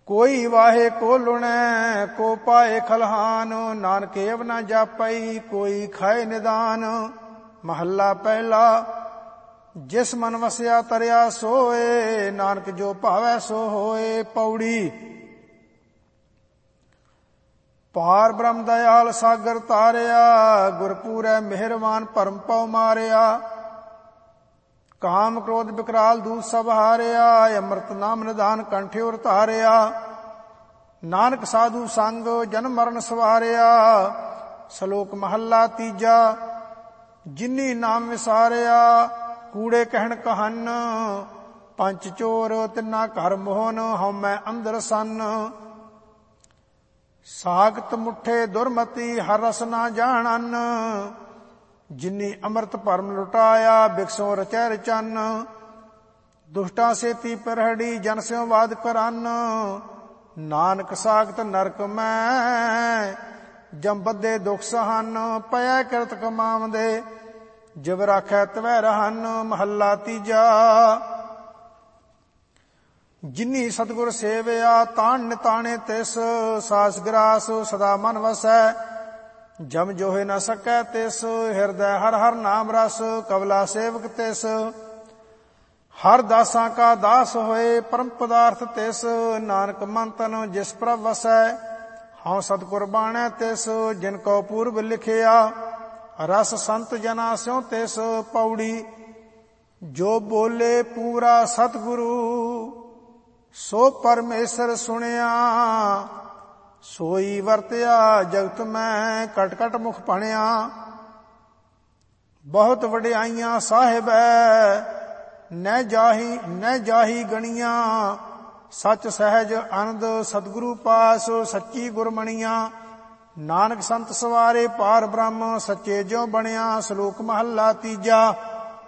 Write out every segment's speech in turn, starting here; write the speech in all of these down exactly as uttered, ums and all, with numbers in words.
ਕੋਈ ਵਾਹੇ ਕੋ ਲੁਣੈ ਕੋ ਪਾਏ ਖਲਹਾਨ, ਨਾਨਕ ਏਵ ਨਾ ਜਾਪਈ ਕੋਈ ਖਾਏ ਨਿਦਾਨ। ਮਹੱਲਾ ਪਹਿਲਾ। ਜਿਸ ਮਨ ਵਸਿਆ ਤਰਿਆ ਸੋਏ, ਨਾਨਕ ਜੋ ਭਾਵੈ ਸੋ ਹੋਏ। ਪੌੜੀ। ਪਾਰ ਬ੍ਰਹਮ ਦਇਆਲ ਸਾਗਰ ਤਾਰਿਆ, ਗੁਰਪੂਰੈ ਮਿਹਰਬਾਨ ਭਰਮ ਪਉ ਮਾਰਿਆ। ਕਾਮ ਕ੍ਰੋਧ ਬਿਕਰਾਲ ਦੂਤ ਸਭ ਹਾਰਿਆ, ਅੰਮ੍ਰਿਤ ਨਾਮ ਨਿਧਾਨ ਕੰਠੇ ਉਰ ਧਾਰਿਆ। ਨਾਨਕ ਸਾਧੂ ਸੰਗ ਜਨਮ ਮਰਨ ਸਵਾਰਿਆ। ਸ਼ਲੋਕ ਮਹੱਲਾ ਤੀਜਾ। ਜਿਨੀ ਨਾਮ ਵਿਸਾਰਿਆ ਕੂੜੇ ਕਹਿਣ ਕਹਨ, ਪੰਚ ਚੋਰ ਤਿੰਨਾ ਘਰ ਮੋਹਨ ਹਉਮੈ ਅੰਦਰ ਸੰਨ। ਸਾਗਤ ਮੁਠੇ ਦੁਰਮਤੀ ਹਰ ਰਸ ਨਾ ਜਾਣਨ, ਜਿਨੀ ਅੰਮ੍ਰਿਤ ਭਰਮ ਲੁਟਾਇਆ ਬਿਕਸੋਂ ਰਚੈ ਰਚਨ। ਦੁਸ਼ਟਾ ਸੇਤੀ ਪਰਹੜੀ ਜਨ ਸਿਉ ਵਾਦ ਕਰਨ, ਨਾਨਕ ਸਾਗਤ ਨਰਕ ਮੈਂ ਜਮ ਬੱਧੇ ਦੁਖ ਸਹਨ। ਪਇਆ ਕਿਰਤ ਕਮਾਵਦੇ ਜਿਵ ਰਾਖੈ ਤਵੈ ਰਹਨ। ਮਹੱਲਾ ਤੀਜਾ। ਜਿਨੀ ਸਤਿਗੁਰ ਸੇਵਿਆ ਤਾਣ ਨਿਤਾਣੇ ਤਿਸ, ਸਾਸ ਗਰਾਸ ਸਦਾ ਮਨ ਵਸੈ ਜਮ ਜੋਹਿ ਨ ਸਕੈ ਤਿਸ। ਹਿਰਦੈ ਹਰ ਹਰ ਨਾਮ ਰਸ ਕਵਲਾ ਸੇਵਕ ਤਿਸ, ਹਰ ਦਾਸਾਂ ਕਾ ਦਾਸ ਹੋਏ ਪਰਮ ਪਦਾਰਥ ਤਿਸ। ਨਾਨਕ ਮਨ ਤਨ ਜਿਸ ਪ੍ਰਭ ਵਸੈ, ਹਉ ਸਤਿਗੁਰ ਬਾਣੈ ਤਿਸ। ਜਿਨ ਕੋ ਪੂਰਬ ਲਿਖਿਆ ਰਸ ਸੰਤ ਜਨਾ ਸਿਉ ਤਿਸ। ਪੌੜੀ। ਜੋ ਬੋਲੇ ਪੂਰਾ ਸਤਿਗੁਰੂ ਸੋ ਪਰਮੇਸ਼ਰ ਸੁਣਿਆ, ਸੋਈ ਵਰਤਿਆ ਜਗਤ ਮੈਂ ਕਟ ਕਟ ਮੁਖ ਭਣਿਆ। ਬਹੁਤ ਵਡਿਆਈਆਂ ਸਾਹਿਬੈ ਨਹਿ ਜਾਹੀ ਨਹਿ ਜਾਹੀ ਗਣੀਆਂ, ਸਚ ਸਹਿਜ ਆਨੰਦ ਸਤਿਗੁਰੂ ਪਾਸ ਸੱਚੀ ਗੁਰਮਣੀਆਂ। ਨਾਨਕ ਸੰਤ ਸਵਾਰੇ ਪਾਰ ਬ੍ਰਹਮ ਸੱਚੇ ਜਿਉ ਬਣਿਆ। ਸ਼ਲੋਕ ਮਹੱਲਾ ਤੀਜਾ।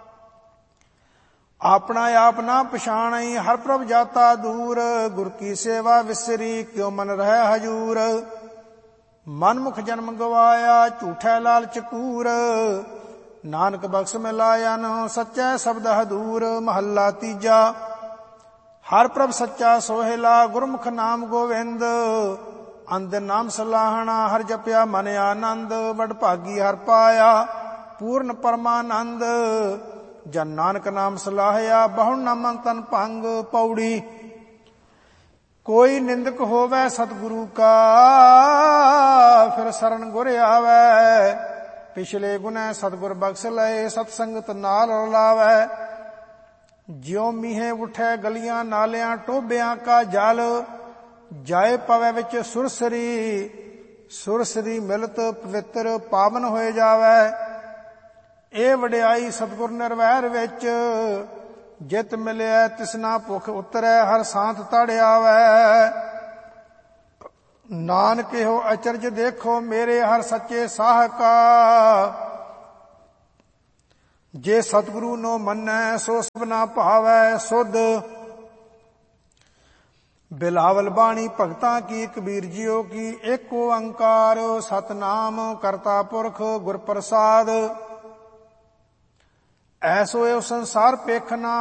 ਆਪਣਾ ਆਪ ਨਾ ਪਛਾਣਈ ਹਰ ਪ੍ਰਭ ਜਾਤਾ ਦੂਰ, ਗੁਰ ਕੀ ਸੇਵਾ ਵਿਸਰੀ ਕਿਉ ਮਨ ਰਹਿ ਹਜੂਰ। ਮਨਮੁਖ ਜਨਮ ਗਵਾਇਆ ਝੂਠੈ ਲਾਲਚ ਕੂਰ, ਨਾਨਕ ਬਖਸ਼ ਮਿਲਾਇਨ ਸੱਚੈ ਸ਼ਬਦ ਹਦੂਰ। ਮਹੱਲਾ ਤੀਜਾ। ਹਰ ਪ੍ਰਭ ਸੱਚਾ ਸੋਹਿਲਾ ਗੁਰਮੁਖ ਨਾਮ ਗੋਵਿੰਦ, ਅੰਧ ਨਾਮ ਸਲਾਹਣਾ ਹਰ ਜਪਿਆ ਮਨ ਆਨੰਦ। ਵਡ ਭਾਗੀ ਹਰ ਪਾਇਆ ਪੂਰਨ ਪਰਮਾਨੰਦ, ਜਨ ਨਾਨਕ ਨਾਮ ਸਲਾਹਿਆ ਬਹੁ ਨਾਮੰ ਤਨ ਭੰਗ। ਪੌੜੀ। ਕੋਈ ਨਿੰਦਕ ਹੋਵੈ ਸਤਿਗੁਰੂ ਕਾ, ਫਿਰ ਸਰਣ ਗੁਰ ਆਵੈ। ਪਿਛਲੇ ਗੁਨੈ ਸਤਿਗੁਰ ਬਖਸ਼ ਲਏ, ਸਤ ਸੰਗਤ ਨਾਲ ਰਲਾਵੈ। ਜਿਉ ਮੀਂਹੇ ਉਠੈ ਗਲੀਆਂ ਨਾਲਿਆਂ ਟੋਭਿਆਂ ਕਾ ਜਲ, ਜਾਏ ਪਵੈ ਵਿੱਚ ਸੁਰਸਰੀ ਸੁਰਸਰੀ ਮਿਲਤ ਪਵਿੱਤਰ ਪਾਵਨ ਹੋਏ ਜਾਵੈ। ਇਹ ਵਡਿਆਈ ਸਤਿਗੁਰ ਨਿਰਵੈਰ ਵਿੱਚ, ਜਿਤ ਮਿਲਿਆ ਤਿਸਨਾ ਭੁਖ ਉਤਰੈ ਹਰ ਸਾਂਤ ਤੜ ਆਵੈ। ਨਾਨਕ ਇਹੋ ਅਚਰਜ ਦੇਖੋ ਮੇਰੇ ਹਰ ਸੱਚੇ ਸਾਹ ਕਾ, ਜੇ ਸਤਿਗੁਰੂ ਨੋ ਮੰਨੈ ਸੋ ਸਭਨਾ ਭਾਵੈ ਸੁਧ। ਬਿਲਾਵਲ ਬਾਣੀ ਭਗਤਾਂ ਕੀ ਕਬੀਰ ਜੀਓ ਕੀ, ਏਕ ਓੰਕਾਰ ਸਤਿਨਾਮ ਕਰਤਾ ਪੁਰਖ ਗੁਰ ਪ੍ਰਸਾਦ। ਐਸੋ ਇਹ ਸੰਸਾਰ ਪੇਖਨਾ